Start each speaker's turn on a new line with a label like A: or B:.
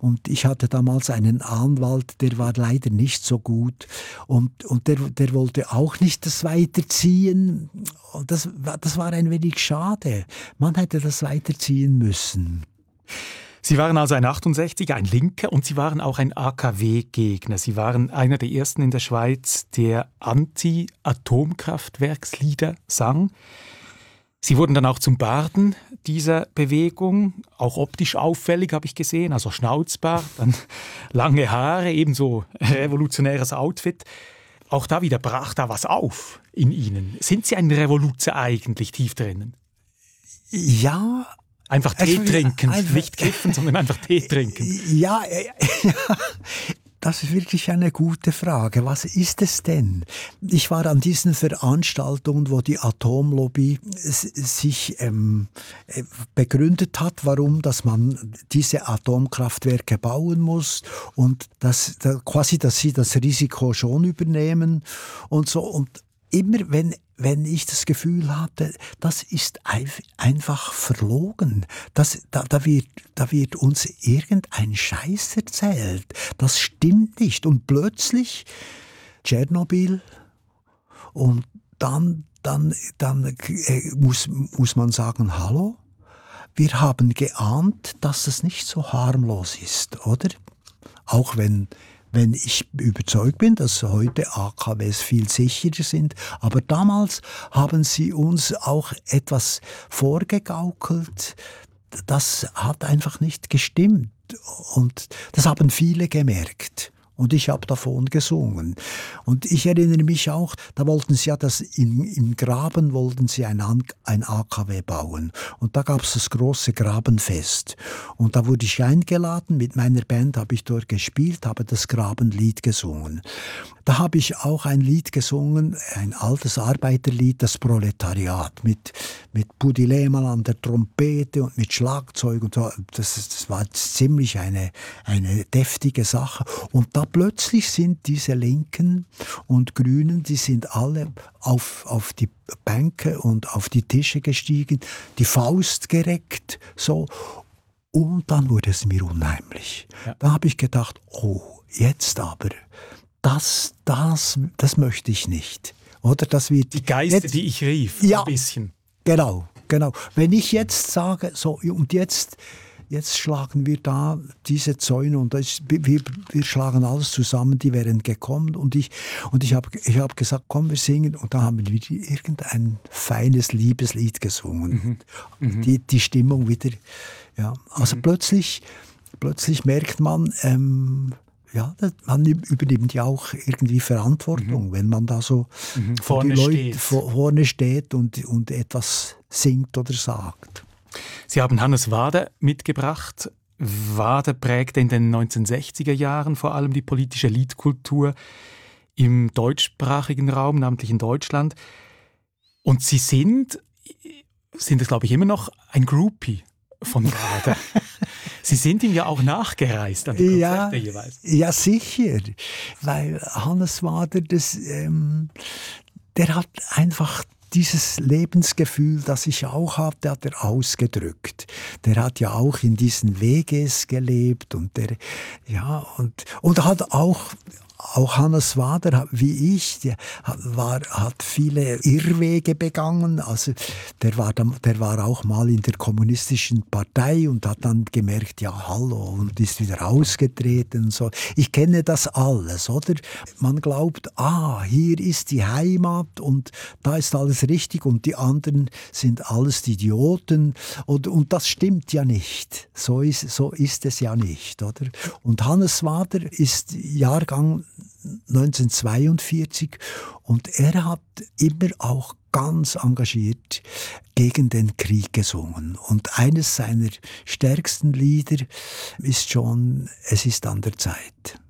A: Und ich hatte damals einen Anwalt, der war leider nicht so gut. Und der wollte auch nicht das weiterziehen. Und das war ein wenig schade. Man hätte das weiterziehen müssen.
B: Sie waren also ein 68er, ein Linker, und Sie waren auch ein AKW-Gegner. Sie waren einer der ersten in der Schweiz, der Anti-Atomkraftwerkslieder sang. Sie wurden dann auch zum Barden dieser Bewegung, auch optisch auffällig, habe ich gesehen, also Schnauzbart, dann lange Haare, ebenso revolutionäres Outfit. Auch da wieder brach da was auf in Ihnen. Sind Sie ein Revoluzer eigentlich tief drinnen?
A: Ja.
B: Einfach Tee trinken, nicht kiffen, sondern einfach Tee trinken.
A: Ja, das ist wirklich eine gute Frage. Was ist es denn? Ich war an diesen Veranstaltungen, wo die Atomlobby sich begründet hat, warum dass man diese Atomkraftwerke bauen muss und dass sie das Risiko schon übernehmen und so. Und immer wenn ich das Gefühl hatte, das ist einfach verlogen. Da wird uns irgendein Scheiß erzählt. Das stimmt nicht. Und plötzlich Tschernobyl und dann muss man sagen, hallo, wir haben geahnt, dass es nicht so harmlos ist, oder? Auch wenn ich überzeugt bin, dass heute AKWs viel sicherer sind. Aber damals haben sie uns auch etwas vorgegaukelt. Das hat einfach nicht gestimmt. Und das haben viele gemerkt. Und ich habe davon gesungen. Und ich erinnere mich auch, da wollten sie ja im Graben wollten sie ein AKW bauen. Und da gab es das große Grabenfest. Und da wurde ich eingeladen, mit meiner Band habe ich dort gespielt, habe das Grabenlied gesungen. Da habe ich auch ein Lied gesungen, ein altes Arbeiterlied, das Proletariat, mit Budi Lehmann an der Trompete und mit Schlagzeug. Und so. Das war ziemlich eine deftige Sache. Und da plötzlich sind diese Linken und Grünen, die sind alle auf die Bänke und auf die Tische gestiegen, die Faust gereckt, so. Und dann wurde es mir unheimlich. Ja. Da habe ich gedacht, oh, jetzt aber, das möchte ich nicht. Oder das wird
B: die Geister, die ich rief,
A: ja,
B: ein bisschen.
A: Genau. Wenn ich jetzt sage, so, und jetzt schlagen wir da diese Zäune und wir schlagen alles zusammen, die wären gekommen und ich habe gesagt, komm, wir singen, und da haben wir wieder irgendein feines Liebeslied gesungen. Die Stimmung wieder, ja, also plötzlich merkt man, man übernimmt ja auch irgendwie Verantwortung, wenn man da so vorne steht und etwas singt oder sagt.
B: Sie haben Hannes Wader mitgebracht. Wader prägte in den 1960er Jahren vor allem die politische Liedkultur im deutschsprachigen Raum, namentlich in Deutschland. Und Sie sind es, glaube ich, immer noch ein Groupie von Wader. Sie sind ihm ja auch nachgereist an die Konzerte jeweils.
A: Ja, sicher. Weil Hannes Wader, der hat einfach dieses Lebensgefühl, das ich auch hatte, hat er ausgedrückt. Der hat ja auch in diesen WGs gelebt und hat auch Hannes Wader, wie ich, hat viele Irrwege begangen. Also der war auch mal in der kommunistischen Partei und hat dann gemerkt, ja hallo, und ist wieder ausgetreten. So. Ich kenne das alles, oder? Man glaubt, hier ist die Heimat und da ist alles richtig und die anderen sind alles die Idioten. Und das stimmt ja nicht. So ist es ja nicht, oder? Und Hannes Wader ist Jahrgang 1942 und er hat immer auch ganz engagiert gegen den Krieg gesungen. Und eines seiner stärksten Lieder ist schon »Es ist an der Zeit«.